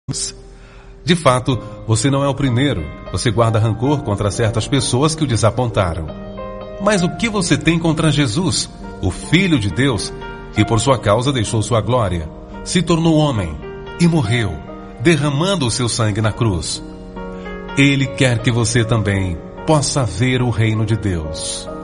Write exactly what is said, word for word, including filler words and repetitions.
De fato, você não é o primeiro. Você guarda rancor contra certas pessoas que o desapontaram. Mas o que você tem contra Jesus, o Filho de Deus, que por sua causa deixou sua glória, se tornou homem e morreu, derramando o seu sangue na cruz? Ele quer que você também possa ver o reino de Deus.